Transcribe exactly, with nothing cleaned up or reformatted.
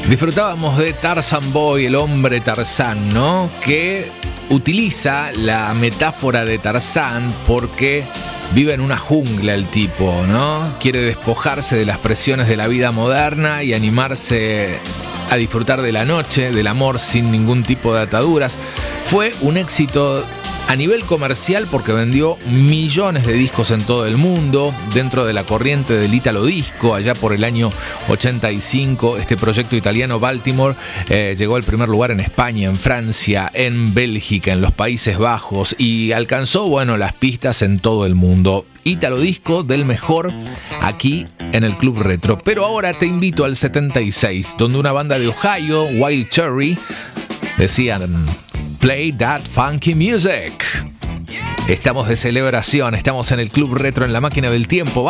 Disfrutábamos de Tarzan Boy, el hombre Tarzán, ¿no? Que utiliza la metáfora de Tarzán porque vive en una jungla el tipo, ¿no? Quiere despojarse de las presiones de la vida moderna y animarse a disfrutar de la noche, del amor sin ningún tipo de ataduras. Fue un éxito a nivel comercial porque vendió millones de discos en todo el mundo, dentro de la corriente del Italo Disco. Allá por el año ochenta y cinco, este proyecto italiano Baltimore eh, llegó al primer lugar en España, en Francia, en Bélgica, en los Países Bajos, y alcanzó, bueno, las pistas en todo el mundo. Italo Disco del mejor aquí en el Club Retro. Pero ahora te invito al setenta y seis, donde una banda de Ohio, Wild Cherry, decían: "Play that funky music". Estamos de celebración, estamos en el Club Retro, en la máquina del tiempo.